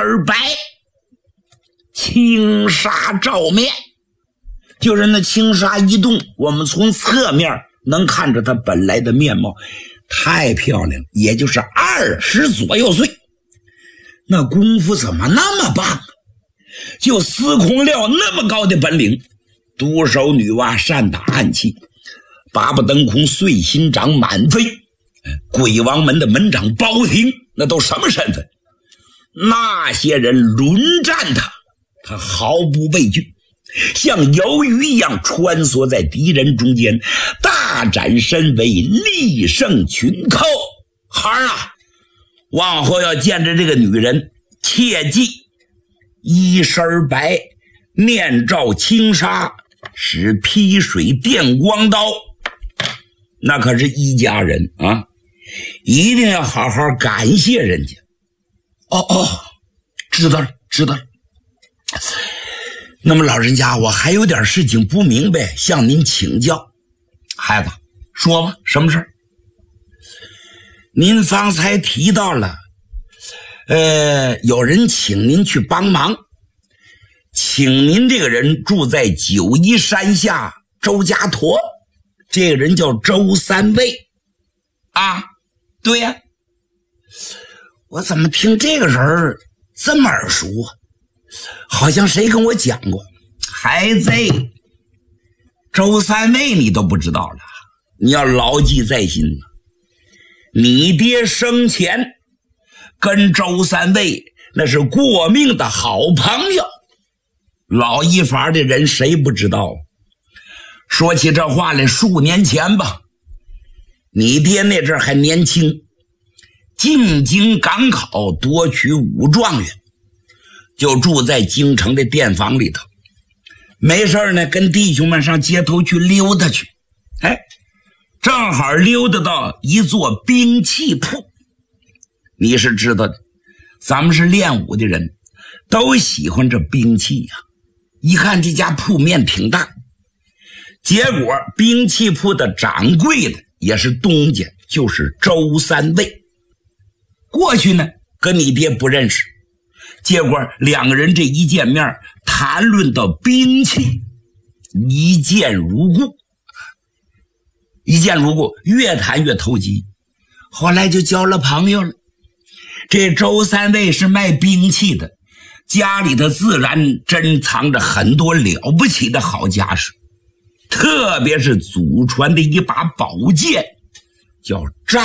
身白，轻纱罩面。就是那轻纱一动，我们从侧面能看着她本来的面貌，太漂亮了，也就是20左右岁。那功夫怎么那么棒啊？就司空廖那么高的本领，独手女娲善打暗器，八不登空碎心掌满飞，鬼王门的门长包廷，那都什么身份？那些人轮战他，他毫不畏惧，像游鱼一样穿梭在敌人中间，大展身威，力胜群寇。孩儿啊，往后要见着这个女人，切记一身白，面罩轻纱，使劈水电光刀，那可是一家人啊，一定要好好感谢人家。知道了。那么老人家，我还有点事情不明白，向您请教。孩子，说吧，什么事儿？您方才提到了有人请您去帮忙，请您这个人住在九嶷山下周家坨，这个人叫周三位啊。对呀，我怎么听这个人这么耳熟啊？好像谁跟我讲过。孩子，周三位你都不知道了，你要牢记在心。你爹生前跟周三位那是过命的好朋友，老一伐的人谁不知道？说起这话来，数年前吧，你爹那阵还年轻，进京赶考夺取武状元，就住在京城的店房里头，没事呢跟弟兄们上街头去溜达去。正好溜达到一座兵器铺。你是知道的，咱们是练武的人，都喜欢这兵器呀。一看这家铺面挺大，结果兵器铺的掌柜的也是东家，就是周三位。过去呢跟你爹不认识，结果两个人这一见面，谈论到兵器，一见如故，越谈越投机，后来就交了朋友了。这周三位是卖兵器的，家里头自然珍藏着很多了不起的好家什，特别是祖传的一把宝剑，叫